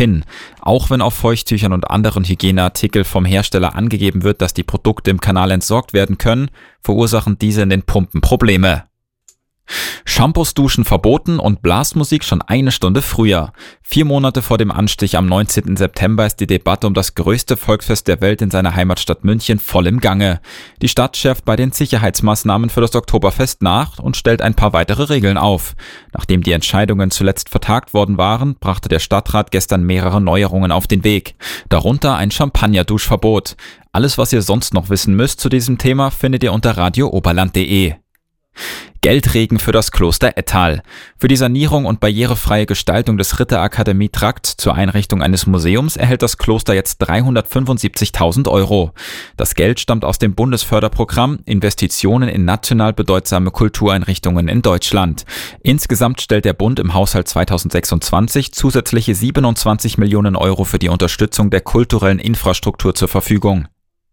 hin. Auch wenn auf Feuchttüchern und anderen Hygieneartikeln vom Hersteller angegeben wird, dass die Produkte im Kanal entsorgt werden können, verursachen diese in den Pumpen Probleme. Shampoos duschen verboten und Blasmusik schon eine Stunde früher. 4 Monate vor dem Anstich am 19. September ist die Debatte um das größte Volksfest der Welt in seiner Heimatstadt München voll im Gange. Die Stadt schärft bei den Sicherheitsmaßnahmen für das Oktoberfest nach und stellt ein paar weitere Regeln auf. Nachdem die Entscheidungen zuletzt vertagt worden waren, brachte der Stadtrat gestern mehrere Neuerungen auf den Weg. Darunter ein Champagner-Duschverbot. Alles, was ihr sonst noch wissen müsst zu diesem Thema, findet ihr unter radiooberland.de. Geldregen für das Kloster Ettal. Für die Sanierung und barrierefreie Gestaltung des Ritterakademie-Trakt zur Einrichtung eines Museums erhält das Kloster jetzt 375.000 €. Das Geld stammt aus dem Bundesförderprogramm Investitionen in national bedeutsame Kultureinrichtungen in Deutschland. Insgesamt stellt der Bund im Haushalt 2026 zusätzliche 27 Millionen € für die Unterstützung der kulturellen Infrastruktur zur Verfügung.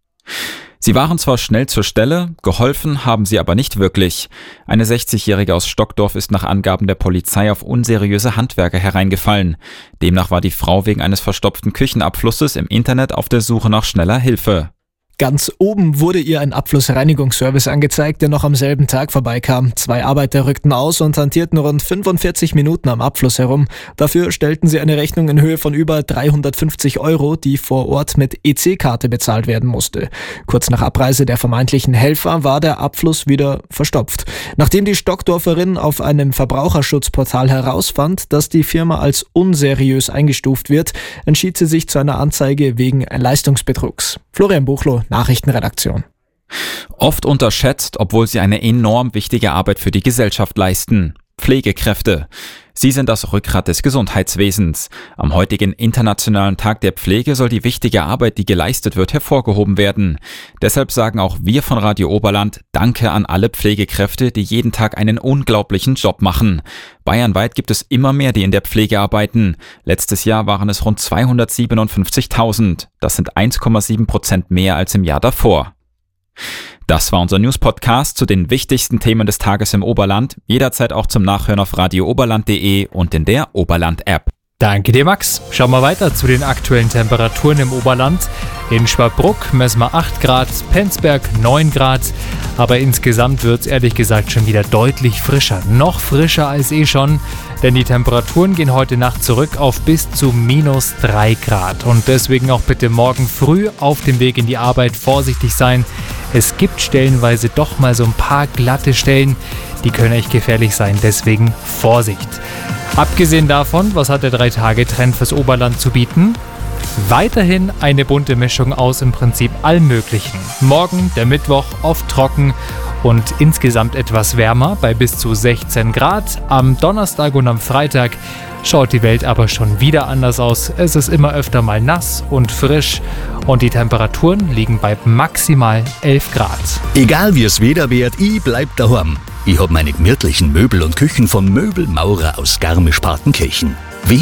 Sie waren zwar schnell zur Stelle, geholfen haben sie aber nicht wirklich. Eine 60-Jährige aus Stockdorf ist nach Angaben der Polizei auf unseriöse Handwerker hereingefallen. Demnach war die Frau wegen eines verstopften Küchenabflusses im Internet auf der Suche nach schneller Hilfe. Ganz oben wurde ihr ein Abflussreinigungsservice angezeigt, der noch am selben Tag vorbeikam. 2 Arbeiter rückten aus und hantierten rund 45 Minuten am Abfluss herum. Dafür stellten sie eine Rechnung in Höhe von über 350 €, die vor Ort mit EC-Karte bezahlt werden musste. Kurz nach Abreise der vermeintlichen Helfer war der Abfluss wieder verstopft. Nachdem die Stockdorferin auf einem Verbraucherschutzportal herausfand, dass die Firma als unseriös eingestuft wird, entschied sie sich zu einer Anzeige wegen Leistungsbetrugs. Florian Buchloh, Nachrichtenredaktion. Oft unterschätzt, obwohl sie eine enorm wichtige Arbeit für die Gesellschaft leisten. Pflegekräfte. Sie sind das Rückgrat des Gesundheitswesens. Am heutigen Internationalen Tag der Pflege soll die wichtige Arbeit, die geleistet wird, hervorgehoben werden. Deshalb sagen auch wir von Radio Oberland Danke an alle Pflegekräfte, die jeden Tag einen unglaublichen Job machen. Bayernweit gibt es immer mehr, die in der Pflege arbeiten. Letztes Jahr waren es rund 257.000. Das sind 1,7% mehr als im Jahr davor. Das war unser News-Podcast zu den wichtigsten Themen des Tages im Oberland. Jederzeit auch zum Nachhören auf radiooberland.de und in der Oberland-App. Danke dir, Max. Schauen wir weiter zu den aktuellen Temperaturen im Oberland. In Schwabruck messen wir 8 Grad, Penzberg 9 Grad. Aber insgesamt wird es ehrlich gesagt schon wieder deutlich frischer. Noch frischer als schon, denn die Temperaturen gehen heute Nacht zurück auf bis zu -3 Grad. Und deswegen auch bitte morgen früh auf dem Weg in die Arbeit vorsichtig sein. Es gibt stellenweise doch mal so ein paar glatte Stellen, die können echt gefährlich sein. Deswegen Vorsicht. Abgesehen davon, was hat der 3-Tage-Trend fürs Oberland zu bieten? Weiterhin eine bunte Mischung aus im Prinzip allem Möglichen. Morgen, der Mittwoch, oft trocken und insgesamt etwas wärmer bei bis zu 16 Grad. Am Donnerstag und am Freitag schaut die Welt aber schon wieder anders aus. Es ist immer öfter mal nass und frisch und die Temperaturen liegen bei maximal 11 Grad. Egal wie es Wetter wird, ich bleib daheim. Ich hab meine gemütlichen Möbel und Küchen von Möbelmaurer aus Garmisch-Partenkirchen.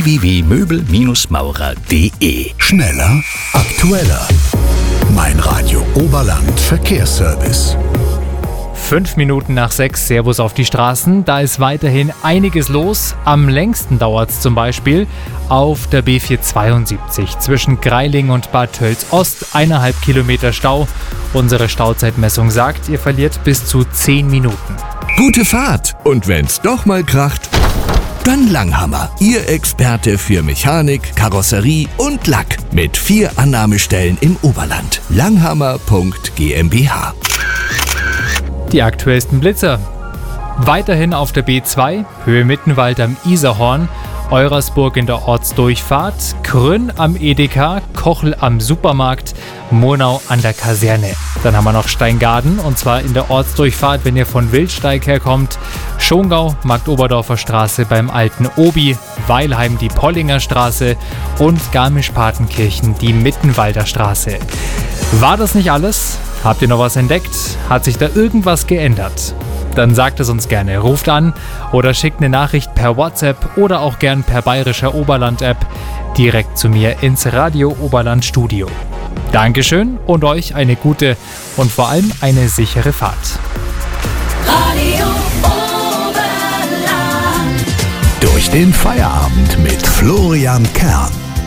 www.möbelmaurer.de. Schneller, aktueller. Mein Radio Oberland Verkehrsservice. 5 Minuten nach 6, Servus auf die Straßen. Da ist weiterhin einiges los. Am längsten dauert es zum Beispiel auf der B472 zwischen Greiling und Bad Tölz-Ost. 1,5 Kilometer Stau. Unsere Stauzeitmessung sagt, ihr verliert bis zu 10 Minuten. Gute Fahrt! Und wenn's doch mal kracht, dann Langhammer. Ihr Experte für Mechanik, Karosserie und Lack. Mit 4 Annahmestellen im Oberland. Langhammer.GmbH. Die aktuellsten Blitzer. Weiterhin auf der B2, Höhe Mittenwald am Isarhorn, Eurasburg in der Ortsdurchfahrt, Krünn am Edeka, Kochel am Supermarkt, Murnau an der Kaserne. Dann haben wir noch Steingaden und zwar in der Ortsdurchfahrt, wenn ihr von Wildsteig herkommt, Schongau, Marktoberdorfer Straße beim Alten Obi, Weilheim die Pollinger Straße und Garmisch-Partenkirchen die Mittenwalder Straße. War das nicht alles? Habt ihr noch was entdeckt? Hat sich da irgendwas geändert? Dann sagt es uns gerne. Ruft an oder schickt eine Nachricht per WhatsApp oder auch gern per Bayerischer Oberland-App direkt zu mir ins Radio Oberland Studio. Dankeschön und euch eine gute und vor allem eine sichere Fahrt. Radio Oberland. Durch den Feierabend mit Florian Kern.